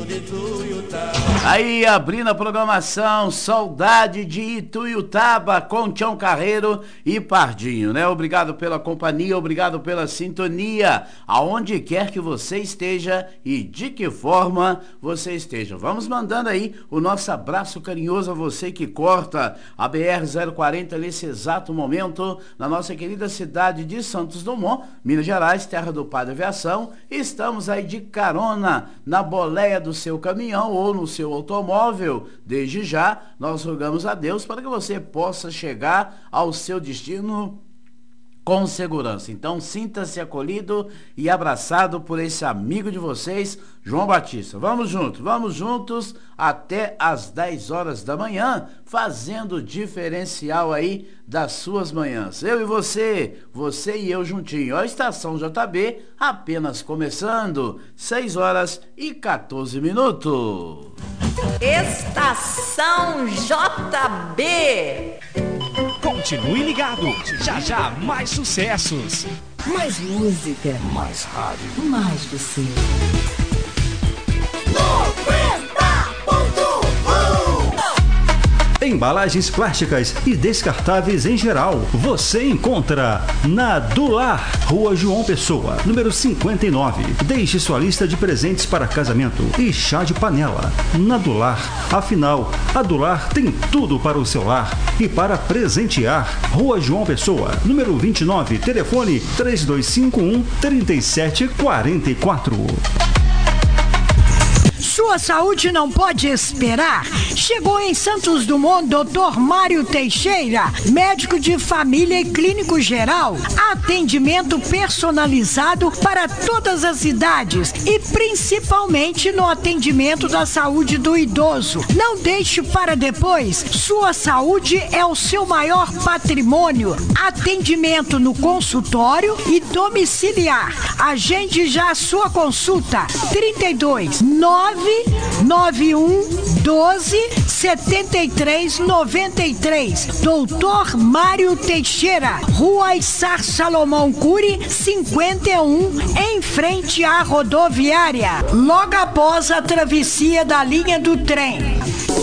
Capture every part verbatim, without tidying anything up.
Aí, abrindo a programação, Saudade de Ituiutaba, com Tião Carreiro e Pardinho, né? Obrigado pela companhia, obrigado pela sintonia, aonde quer que você esteja e de que forma você esteja. Vamos mandando aí o nosso abraço carinhoso a você que corta a B R zero quarenta nesse exato momento, na nossa querida cidade de Santos Dumont, Minas Gerais, terra do Padre Aviação. Estamos aí de carona na boleia do seu caminhão ou no seu automóvel. Desde já, nós rogamos a Deus para que você possa chegar ao seu destino com segurança. Então, sinta-se acolhido e abraçado por esse amigo de vocês, João Batista. Vamos juntos, vamos juntos até às dez horas da manhã, fazendo o diferencial aí das suas manhãs. Eu e você, você e eu juntinho. A Estação J B apenas começando, seis horas e quatorze minutos. Estação J B. Continue ligado, já já mais sucessos. Mais música. Mais rádio. Mais você. Embalagens plásticas e descartáveis em geral, você encontra na Dular, Rua João Pessoa, número cinquenta e nove. Deixe sua lista de presentes para casamento e chá de panela. Na Dular, afinal, a Dular tem tudo para o seu lar e para presentear. Rua João Pessoa, número vinte e nove, telefone três dois cinco um, três sete quatro quatro. Sua saúde não pode esperar. Chegou em Santos Dumont doutor Mário Teixeira, médico de família e clínico geral. Atendimento personalizado para todas as idades e principalmente no atendimento da saúde do idoso. Não deixe para depois. Sua saúde é o seu maior patrimônio. Atendimento no consultório e domiciliar. Agende já a sua consulta. trinta e dois, nove nove um, doze, setenta e três, noventa e três. doutor Mário Teixeira, Rua Issar Salomão Cury, cinquenta e um, em frente à rodoviária, logo após a travessia da linha do trem.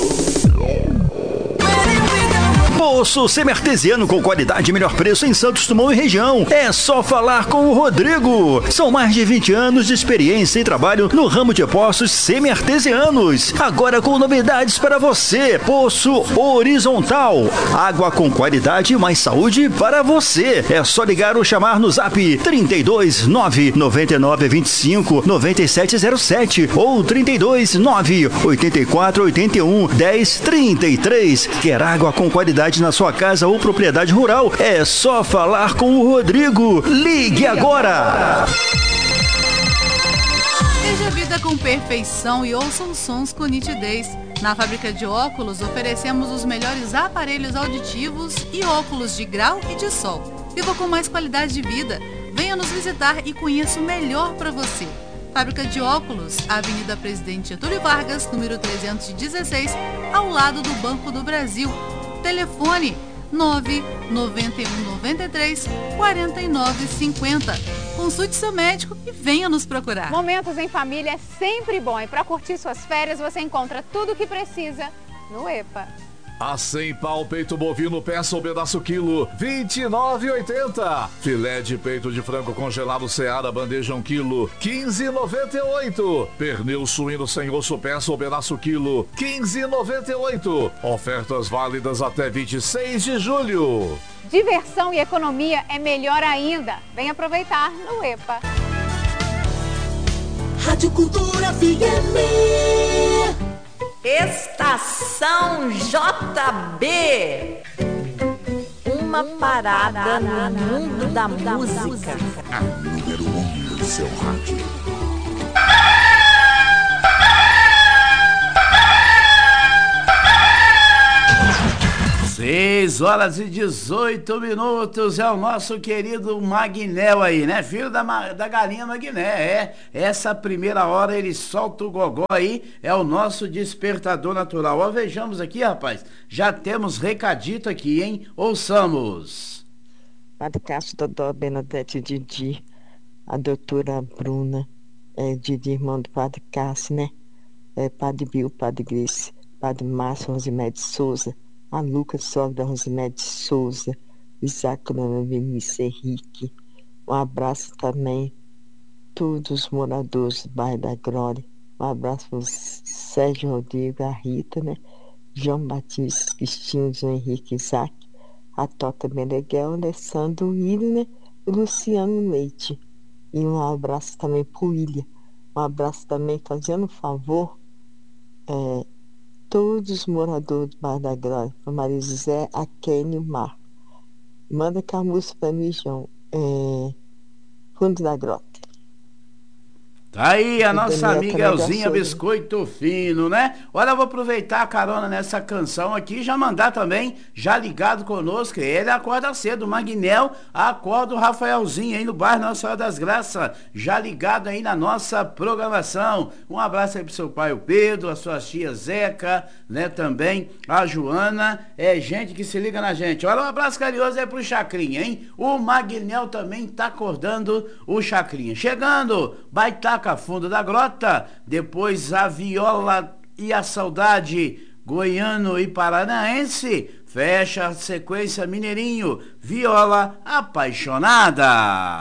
Poço semi-artesiano com qualidade e melhor preço em Santos Dumont e região. É só falar com o Rodrigo. São mais de vinte anos de experiência e trabalho no ramo de poços semi-artesianos. Agora com novidades para você. Poço horizontal. Água com qualidade e mais saúde para você. É só ligar ou chamar no zap trinta e dois, nove nove nove, vinte e cinco, noventa e sete zero sete ou trinta e dois, nove oitenta e quatro, oitenta e um, dez, trinta e três. Quer água com qualidade na sua casa ou propriedade rural? É só falar com o Rodrigo. Ligue agora! Veja a vida com perfeição e ouça os sons com nitidez. Na Fábrica de Óculos oferecemos os melhores aparelhos auditivos e óculos de grau e de sol. Viva com mais qualidade de vida. Venha nos visitar e conheça o melhor para você. Fábrica de Óculos, Avenida Presidente Getúlio Vargas, número trezentos e dezesseis, ao lado do Banco do Brasil. Telefone nove nove um nove três, quatro nove cinco zero. Consulte seu médico e venha nos procurar. Momentos em família é sempre bom e para curtir suas férias você encontra tudo o que precisa no EPA. A cem pau peito bovino peça ou pedaço quilo, vinte e nove e oitenta. Filé de peito de frango congelado Seara bandeja um quilo, quinze e noventa e oito. Pernil suíno sem osso peça ou pedaço quilo, quinze e noventa e oito. Ofertas válidas até vinte e seis de julho. Diversão e economia é melhor ainda. Vem aproveitar no EPA. Rádio Cultura F M. Estação J B. Uma parada no mundo da música. A número um do seu rádio. seis horas e dezoito minutos, é o nosso querido Magnel aí, né? Filho da, da galinha Magné, é. Essa primeira hora ele solta o gogó aí, é o nosso despertador natural. Ó, vejamos aqui, rapaz, já temos recadito aqui, hein? Ouçamos. Padre Cássio, doutor Benedete Didi, a doutora Bruna, é, Didi, irmã do Padre Cássio, né? é, Padre Bill, Padre Grace, Padre Márcio Rosimete Souza, a Lucas Sogra Rosimete Souza, Isaac Vinícius Henrique. Um abraço também a todos os moradores do bairro da Glória. Um abraço para o Sérgio Rodrigo, a Rita, né? João Batista, Cristinho, João Henrique, Isaac, a Tota Meneghel, Alessandro Wilner e Luciano Leite. E um abraço também para o William. Um abraço também, fazendo um favor, é, todos os moradores do bairro da Glória, para Maria José, a Kenny e o Marco. Manda cá a música para mim, João. É, Fundo da Grota. Tá aí a O nossa Daniel amiga também Elzinha gostou, né? Biscoito Fino, né? Olha, eu vou aproveitar a carona nessa canção aqui e já mandar também, já ligado conosco, ele acorda cedo, o Magnel acorda o Rafaelzinho aí no bairro Nossa Senhora das Graças, já ligado aí na nossa programação. Um abraço aí pro seu pai, o Pedro, a sua tia Zeca, né? Também a Joana, é gente que se liga na gente. Olha, um abraço carinhoso aí pro Chacrinha, hein? O Magnel também tá acordando o Chacrinha. Chegando, Baitaca Fundo da Grota, depois a Viola e a Saudade, goiano e paranaense, fecha a sequência Mineirinho, Viola Apaixonada.